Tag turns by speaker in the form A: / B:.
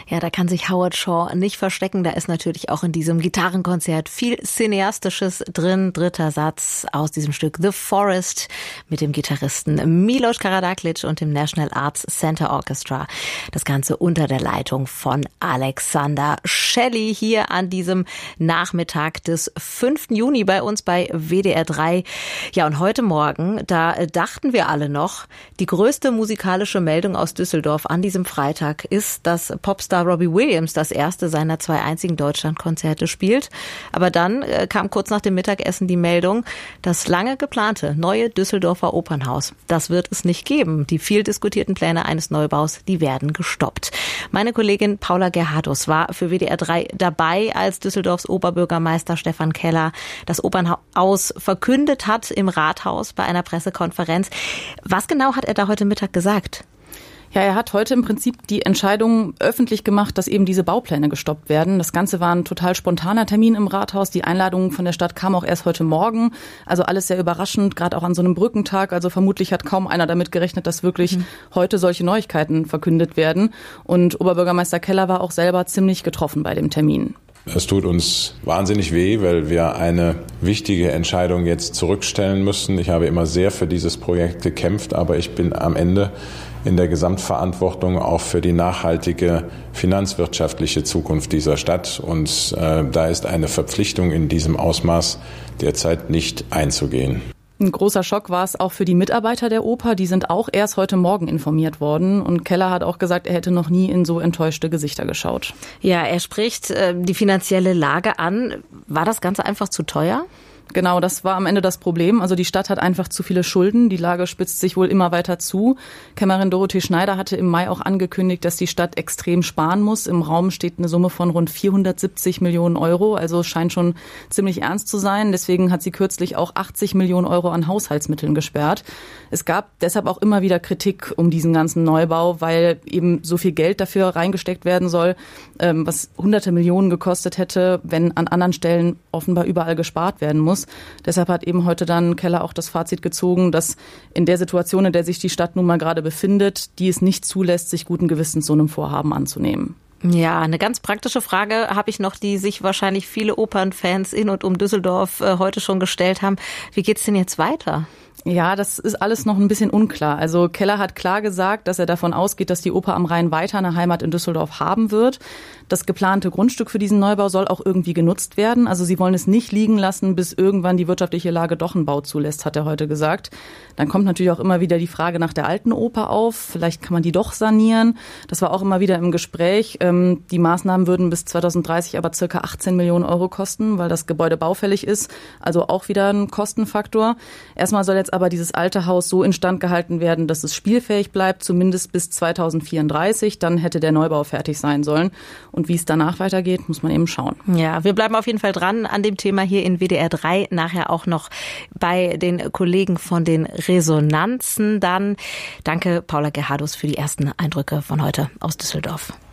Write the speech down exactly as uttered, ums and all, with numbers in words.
A: Ja, da kann sich Howard Shaw nicht verstecken. Da ist natürlich auch in diesem Gitarrenkonzert viel Cineastisches drin. Dritter Satz aus diesem Stück The Forest mit dem Gitarristen Milos Karadaklic und dem National Arts Center Orchestra. Das Ganze unter der Leitung von Alexander Shelley hier an diesem Nachmittag des fünften Juni bei uns bei W D R drei. Ja, und heute Morgen, da dachten wir alle noch, die größte musikalische Meldung aus Düsseldorf an diesem Freitag ist, dass Popstar Robbie Williams das erste seiner zwei einzigen Deutschlandkonzerte spielt. Aber dann äh, kam kurz nach dem Mittagessen die Meldung, das lange geplante neue Düsseldorfer Opernhaus, das wird es nicht geben. Die viel diskutierten Pläne eines Neubaus, die werden gestoppt. Meine Kollegin Paula Gerhardus war für W D R drei dabei, als Düsseldorfs Oberbürgermeister Stefan Keller das Opernhaus verkündet hat im Rathaus bei einer Pressekonferenz. Was genau hat er da heute Mittag gesagt?
B: Ja, er hat heute im Prinzip die Entscheidung öffentlich gemacht, dass eben diese Baupläne gestoppt werden. Das Ganze war ein total spontaner Termin im Rathaus. Die Einladung von der Stadt kam auch erst heute Morgen. Also alles sehr überraschend, gerade auch an so einem Brückentag. Also vermutlich hat kaum einer damit gerechnet, dass wirklich mhm. heute solche Neuigkeiten verkündet werden. Und Oberbürgermeister Keller war auch selber ziemlich getroffen bei dem Termin.
C: Es tut uns wahnsinnig weh, weil wir eine wichtige Entscheidung jetzt zurückstellen müssen. Ich habe immer sehr für dieses Projekt gekämpft, aber ich bin am Ende in der Gesamtverantwortung auch für die nachhaltige finanzwirtschaftliche Zukunft dieser Stadt. Und äh, da ist eine Verpflichtung in diesem Ausmaß derzeit nicht einzugehen.
B: Ein großer Schock war es auch für die Mitarbeiter der Oper. Die sind auch erst heute Morgen informiert worden. Und Keller hat auch gesagt, er hätte noch nie in so enttäuschte Gesichter geschaut.
A: Ja, er spricht äh, die finanzielle Lage an. War das Ganze einfach zu teuer?
B: Genau, das war am Ende das Problem. Also die Stadt hat einfach zu viele Schulden. Die Lage spitzt sich wohl immer weiter zu. Kämmerin Dorothee Schneider hatte im Mai auch angekündigt, dass die Stadt extrem sparen muss. Im Raum steht eine Summe von rund vierhundertsiebzig Millionen Euro. Also scheint schon ziemlich ernst zu sein. Deswegen hat sie kürzlich auch achtzig Millionen Euro an Haushaltsmitteln gesperrt. Es gab deshalb auch immer wieder Kritik um diesen ganzen Neubau, weil eben so viel Geld dafür reingesteckt werden soll, was hunderte Millionen gekostet hätte, wenn an anderen Stellen offenbar überall gespart werden muss. Deshalb hat eben heute dann Keller auch das Fazit gezogen, dass in der Situation, in der sich die Stadt nun mal gerade befindet, die es nicht zulässt, sich guten Gewissens so einem Vorhaben anzunehmen.
A: Ja, eine ganz praktische Frage habe ich noch, die sich wahrscheinlich viele Opernfans in und um Düsseldorf äh, heute schon gestellt haben. Wie geht's denn jetzt weiter?
B: Ja, das ist alles noch ein bisschen unklar. Also Keller hat klar gesagt, dass er davon ausgeht, dass die Oper am Rhein weiter eine Heimat in Düsseldorf haben wird. Das geplante Grundstück für diesen Neubau soll auch irgendwie genutzt werden. Also sie wollen es nicht liegen lassen, bis irgendwann die wirtschaftliche Lage doch einen Bau zulässt, hat er heute gesagt. Dann kommt natürlich auch immer wieder die Frage nach der alten Oper auf. Vielleicht kann man die doch sanieren. Das war auch immer wieder im Gespräch. Die Maßnahmen würden bis zweitausenddreißig aber circa achtzehn Millionen Euro kosten, weil das Gebäude baufällig ist. Also auch wieder ein Kostenfaktor. Erstmal soll jetzt aber dieses alte Haus so instand gehalten werden, dass es spielfähig bleibt, zumindest bis zweitausendvierunddreißig. Dann hätte der Neubau fertig sein sollen. Und wie es danach weitergeht, muss man eben schauen.
A: Ja, wir bleiben auf jeden Fall dran an dem Thema hier in W D R drei. Nachher auch noch bei den Kollegen von den Resonanzen dann. Danke, Paula Gerhardus, für die ersten Eindrücke von heute aus Düsseldorf.